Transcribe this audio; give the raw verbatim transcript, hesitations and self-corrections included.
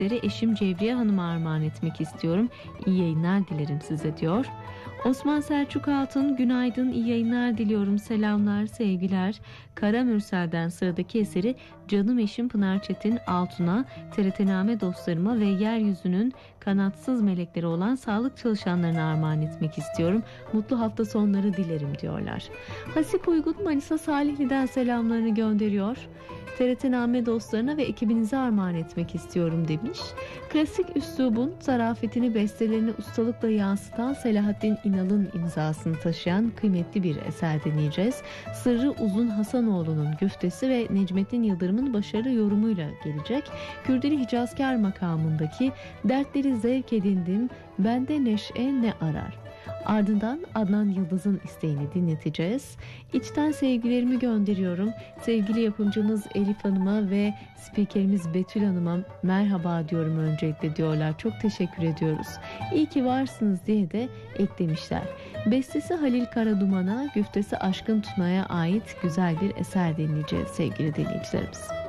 sizlere eşim Cevriye Hanım'a armağan etmek istiyorum. İyi yayınlar dilerim size diyor. Osman Selçuk Altın, günaydın, iyi yayınlar diliyorum, selamlar, sevgiler. Kara Mürsel'den sıradaki eseri canım eşim Pınar Çetin Altun'a, T R T-name dostlarıma ve yeryüzünün kanatsız melekleri olan sağlık çalışanlarına armağan etmek istiyorum. Mutlu hafta sonları dilerim diyorlar. Hasip Uygun Manisa Salihli'den selamlarını gönderiyor. T R T-name dostlarına ve ekibinize armağan etmek istiyorum demiş. Klasik üslubun zarafetini bestelerini ustalıkla yansıtan Selahattin İnal'ın imzasını taşıyan kıymetli bir eser dinleyeceğiz. Sırrı Uzun Hasanoğlu'nun güftesi ve Necmettin Yıldırım'ın başarı yorumuyla gelecek. Kürdeli Hicazkar makamındaki dertleri zevk edindim, bende neşe ne arar. Ardından Adnan Yıldız'ın isteğini dinleteceğiz. İçten sevgilerimi gönderiyorum. Sevgili yapımcımız Elif Hanım'a ve spikerimiz Betül Hanım'a merhaba diyorum öncelikle diyorlar. Çok teşekkür ediyoruz. İyi ki varsınız diye de eklemişler. Bestesi Halil Karaduman'a, güftesi Aşkın Tuna'ya ait güzel bir eser dinleyeceğiz sevgili dinleyicilerimiz.